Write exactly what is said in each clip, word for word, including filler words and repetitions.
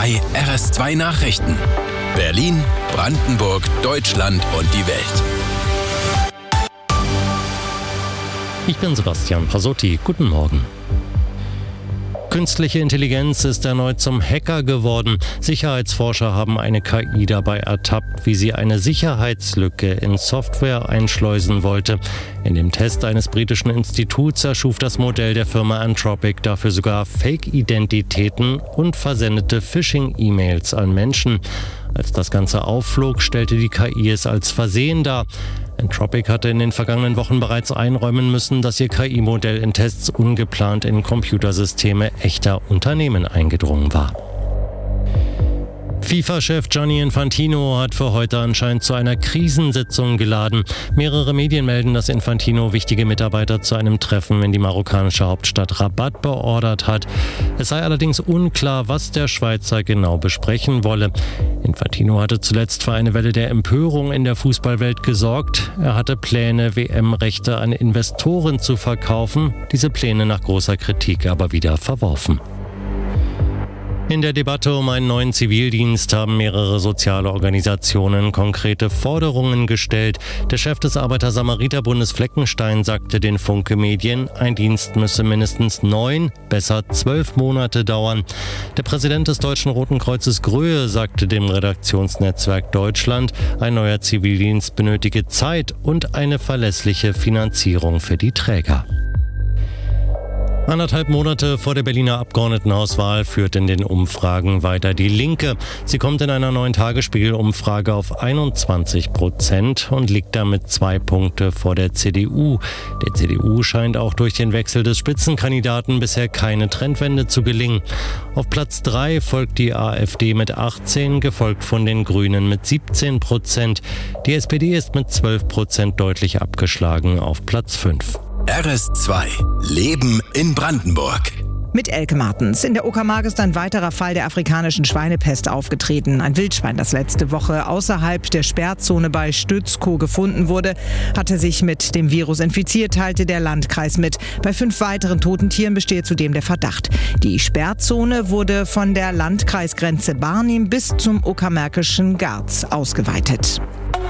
drei R S zwei Nachrichten. Berlin, Brandenburg, Deutschland und die Welt. Ich bin Sebastian Pasotti. Guten Morgen. Künstliche Intelligenz ist erneut zum Hacker geworden. Sicherheitsforscher haben eine K I dabei ertappt, wie sie eine Sicherheitslücke in Software einschleusen wollte. In dem Test eines britischen Instituts erschuf das Modell der Firma Anthropic dafür sogar Fake-Identitäten und versendete Phishing-E-Mails an Menschen. Als das Ganze aufflog, stellte die K I es als Versehen dar. Anthropic hatte in den vergangenen Wochen bereits einräumen müssen, dass ihr K I-Modell in Tests ungeplant in Computersysteme echter Unternehmen eingedrungen war. FIFA-Chef Gianni Infantino hat für heute anscheinend zu einer Krisensitzung geladen. Mehrere Medien melden, dass Infantino wichtige Mitarbeiter zu einem Treffen in die marokkanische Hauptstadt Rabat beordert hat. Es sei allerdings unklar, was der Schweizer genau besprechen wolle. Infantino hatte zuletzt für eine Welle der Empörung in der Fußballwelt gesorgt. Er hatte Pläne, W M-Rechte an Investoren zu verkaufen, diese Pläne nach großer Kritik aber wieder verworfen. In der Debatte um einen neuen Zivildienst haben mehrere soziale Organisationen konkrete Forderungen gestellt. Der Chef des Arbeiter-Samariter-Bundes Fleckenstein sagte den Funke-Medien, ein Dienst müsse mindestens neun, besser zwölf Monate dauern. Der Präsident des Deutschen Roten Kreuzes Gröhe sagte dem Redaktionsnetzwerk Deutschland, ein neuer Zivildienst benötige Zeit und eine verlässliche Finanzierung für die Träger. Anderthalb Monate vor der Berliner Abgeordnetenhauswahl führt in den Umfragen weiter die Linke. Sie kommt in einer neuen Tagesspiegel-Umfrage auf einundzwanzig Prozent und liegt damit zwei Punkte vor der C D U. Der C D U scheint auch durch den Wechsel des Spitzenkandidaten bisher keine Trendwende zu gelingen. Auf Platz drei folgt die AfD mit achtzehn, gefolgt von den Grünen mit siebzehn Prozent. Die S P D ist mit zwölf Prozent deutlich abgeschlagen auf Platz fünf. R S zwei. Leben in Brandenburg. Mit Elke Martens. In der Uckermark ist ein weiterer Fall der afrikanischen Schweinepest aufgetreten. Ein Wildschwein, das letzte Woche außerhalb der Sperrzone bei Stützkow gefunden wurde, hatte sich mit dem Virus infiziert, teilte der Landkreis mit. Bei fünf weiteren toten Tieren besteht zudem der Verdacht. Die Sperrzone wurde von der Landkreisgrenze Barnim bis zum uckermärkischen Garz ausgeweitet.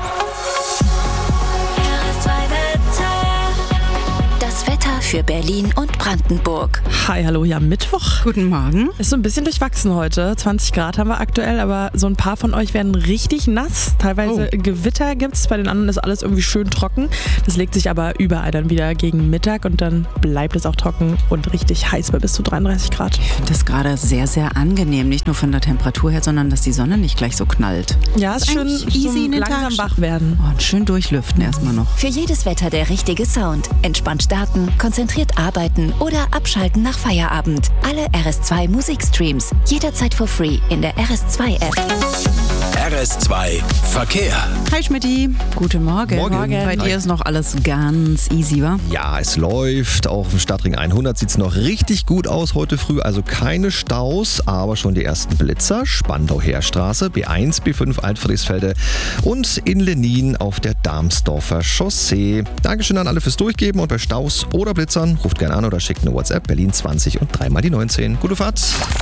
Für Berlin und Brandenburg. Hi, hallo, hier am Mittwoch. Guten Morgen. Ist so ein bisschen durchwachsen heute. zwanzig Grad haben wir aktuell, aber so ein paar von euch werden richtig nass. Teilweise oh. Gewitter gibt's, bei den anderen ist alles irgendwie schön trocken. Das legt sich aber überall dann wieder gegen Mittag und dann bleibt es auch trocken und richtig heiß bei bis zu dreiunddreißig Grad. Ich finde das gerade sehr, sehr angenehm. Nicht nur von der Temperatur her, sondern dass die Sonne nicht gleich so knallt. Ja, ist schön easy in den langsam Tag wach werden. Oh, und schön durchlüften erstmal noch. Für jedes Wetter der richtige Sound. Entspannt starten, konzentriert arbeiten oder abschalten nach Feierabend. Alle R S zwei Musikstreams. Jederzeit for free in der R S zwei App. R S zwei Verkehr. Hi Schmidti. Guten Morgen. Morgen. Morgen. Bei dir ist noch alles ganz easy, wa? Ja, es läuft. Auch auf dem Stadtring hundert sieht es noch richtig gut aus heute früh. Also keine Staus, aber schon die ersten Blitzer. Spandau-Heerstraße, B eins, B fünf Altfriesfelde und in Lenin auf der Darmsdorfer Chaussee. Dankeschön an alle fürs Durchgeben und bei Staus oder Blitzern ruft gerne an oder schickt eine WhatsApp Berlin zwanzig und dreimal die neunzehn. Gute Fahrt.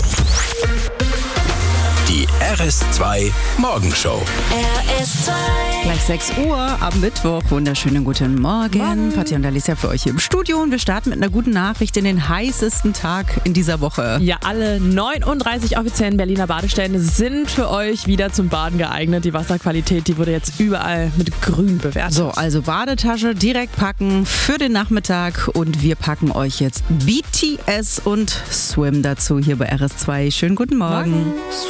Die R S zwei Morgenshow. R S zwei. Gleich sechs Uhr am Mittwoch. Wunderschönen guten Morgen. Morgen. Katja und Alicia für euch hier im Studio. Und wir starten mit einer guten Nachricht in den heißesten Tag in dieser Woche. Ja, alle neununddreißig offiziellen Berliner Badestellen sind für euch wieder zum Baden geeignet. Die Wasserqualität, die wurde jetzt überall mit grün bewertet. So, also Badetasche direkt packen für den Nachmittag. Und wir packen euch jetzt B T S und Swim dazu hier bei R S zwei. Schönen guten Morgen. Morgen.